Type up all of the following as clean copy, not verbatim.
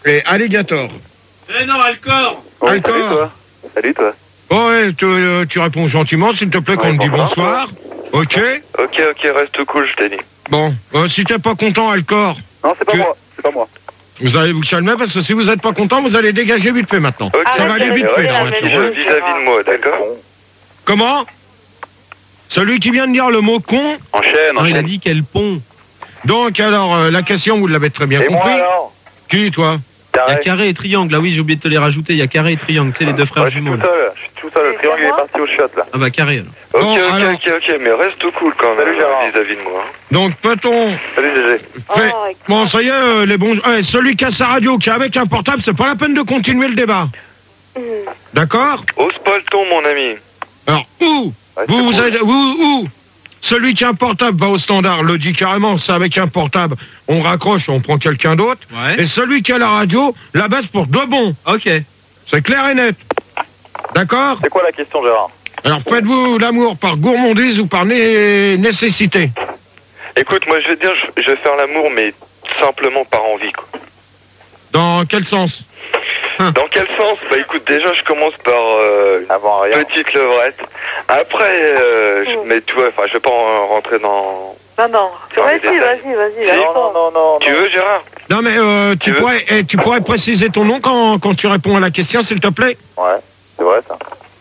Et Alligator. Non, Alcor. Ouais, Alcor. Salut toi. Oh, ouais, tu réponds gentiment, s'il te plaît, qu'on te dit bonsoir. Ok. Ok, reste cool, je t'ai dit. Bon, si t'es pas content, Alcor, Non, c'est pas moi. vous allez vous calmer, parce que si vous êtes pas content, vous allez dégager vite fait maintenant. Ok, Ça va aller vite fait, là, maintenant. vis-à-vis de moi, d'accord. Comment? Celui qui vient de dire le mot con. Enchaîne. Il a dit quel pont. Donc, alors, la question, vous l'avez très bien Et moi compris. alors? Qui, toi? Il y a carré et triangle. Ah oui, j'ai oublié de te les rajouter. Il y a carré et triangle. Tu sais, les deux frères Ouais, je suis jumeaux. tout seul. Le triangle est parti au shot là. Ah bah carré alors. Bon, alors. Ok, mais reste cool quand même. Salut Gérard. Vis-à-vis de moi. Donc, peut-on... Salut GG. Bon, ça y est, les bons... celui qui a sa radio, qui est avec un portable, c'est pas la peine de continuer le débat. D'accord? Ose pas le ton, mon ami. Alors, où? Où? Celui qui a un portable va au standard, le dit carrément, c'est avec un portable, on raccroche, on prend quelqu'un d'autre. Ouais. Et celui qui a la radio, la baisse pour de bon. Ok. C'est clair et net. D'accord? C'est quoi la question, Gérard? Alors, faites-vous l'amour par gourmandise ou par nécessité? Écoute, moi je vais te dire, je vais faire l'amour, mais simplement par envie, quoi. Dans quel sens? Dans quel sens? Bah écoute, déjà je commence par petite levrette. Après, mais tu vois, enfin je vais pas rentrer dans... Non. Vas-y. Non. Tu veux, Gérard? Non, mais tu pourrais préciser ton nom quand tu réponds à la question, s'il te plaît? Ouais, c'est vrai ça.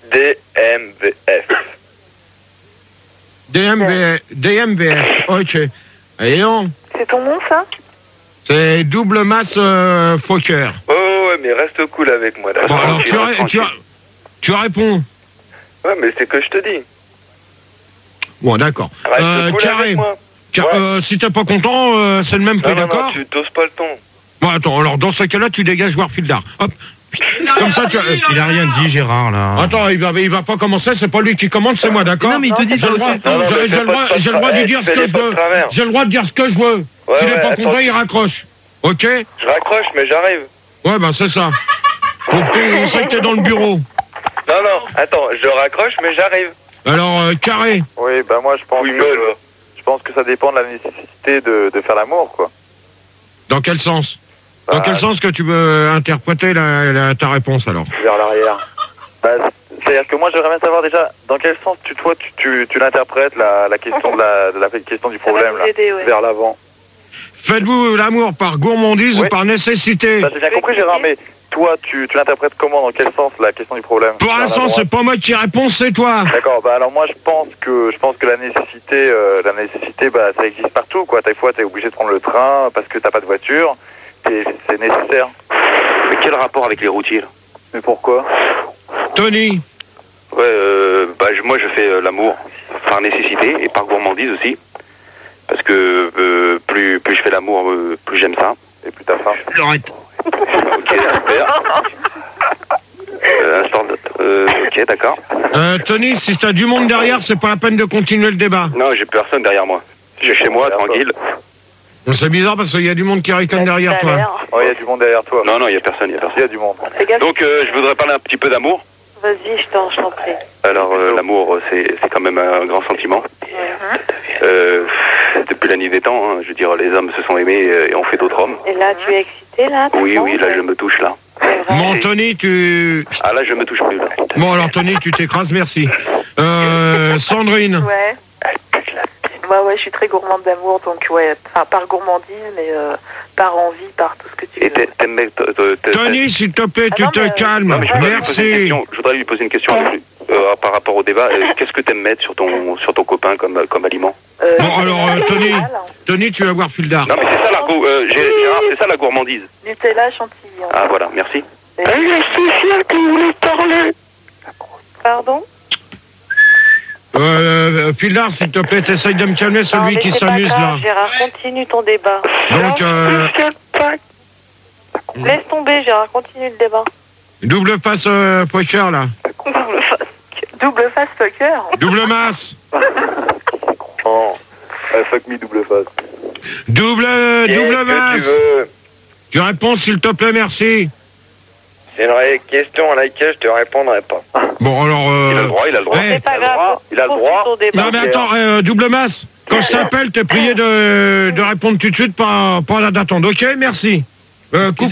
DMVF, ok. Et non, C'est ton nom, ça? c'est double masse Fokker. Oh ouais, mais reste cool avec moi, d'accord? Bon, alors tu réponds. Ouais, mais c'est que je te dis. Bon, d'accord. Reste cool Carré. avec moi. Si t'es pas content, c'est le même prix, d'accord? Non, tu t'oses pas le ton. Bon, attends, alors dans ce cas-là, tu dégages Warfieldar. Hop. Comme ça, Il a rien dit, Gérard, là. Attends, il va pas commencer, c'est pas lui qui commande, c'est moi, d'accord? Non, mais il te dit J'ai le droit, j'ai le droit de dire ce que je veux. J'ai le droit de dire ce que je veux. S'il est pas content, il raccroche. Ok? Je raccroche, mais j'arrive. Ouais, ben c'est ça. On sait que t'es dans le bureau. Non, attends, je raccroche, mais j'arrive. Alors, Carré. Oui, bah moi je pense que ça dépend de la nécessité de faire l'amour, quoi. Dans quel sens? Dans quel sens que tu veux interpréter ta réponse, alors? Vers l'arrière. C'est-à-dire que moi j'aimerais bien savoir déjà dans quel sens tu l'interprètes la question de la question du problème là, vers l'avant. Faites-vous l'amour par gourmandise ou par nécessité? J'ai bien compris, Gérard, mais toi tu l'interprètes comment, dans quel sens la question du problème? Pour l'instant, c'est pas moi qui réponds, c'est toi. D'accord, bah alors moi je pense que la nécessité bah ça existe partout, quoi. Des fois t'es obligé de prendre le train parce que t'as pas de voiture, c'est nécessaire. Mais quel rapport avec les routiers là? Mais pourquoi? Tony. Ouais, moi je fais l'amour par nécessité et par gourmandise aussi. Parce que plus je fais l'amour, plus j'aime ça. Et plus t'as faim. Arrête. Ok, super. Ok, d'accord. Tony, si t'as du monde derrière, c'est pas la peine de continuer le débat. Non, j'ai personne derrière moi. Je suis chez moi, tranquille. Bon, c'est bizarre parce qu'il y a du monde qui ricane derrière toi. Oh, il y a du monde derrière toi. Non, il y a personne, Il y a du monde. Donc, je voudrais parler un petit peu d'amour. Vas-y, je t'en prie. Alors, l'amour, c'est quand même un grand sentiment. Depuis la nuit des temps, hein, je veux dire, les hommes se sont aimés et ont fait d'autres hommes. Et là, tu es excité, là? Oui, là, je me touche, là. Bon, Tony, tu... Ah, là, je me touche plus, là. Bon, alors, Tony, tu t'écrases, merci. Sandrine. Ouais. Ouais, je suis très gourmande d'amour, donc ouais, enfin, par gourmandise, mais par envie, par tout ce que tu veux. Et t'aimes... Tony, s'il te plaît, tu te calmes. Non, mais merci. Je voudrais lui poser une question par rapport au débat. Qu'est-ce que t'aimes mettre sur ton copain comme aliment? Bon, alors, Tony, tu vas voir Fildar. Non, mais c'est ça Gérard, c'est ça la gourmandise. Nutella, chantilly. Ah, voilà, merci. Il y a Cécile qui voulait parler. Pardon? Fildar, s'il te plaît, t'essayes de me calmer, celui qui s'amuse là. Gérard, continue ton débat. Donc, laisse tomber, Gérard, continue le débat. double face Fokker là. Double face Fokker. Double masse. Oh, fuck me, double face. Double masse. Tu réponds, s'il te plaît, merci. C'est une question à laquelle je te répondrai pas. Bon, alors... Il a le droit. C'est pas grave. Il a le droit. Non, mais attends, double masse. Quand je t'appelle, t'es prié de répondre tout de suite, pas d'attendre. Ok, merci.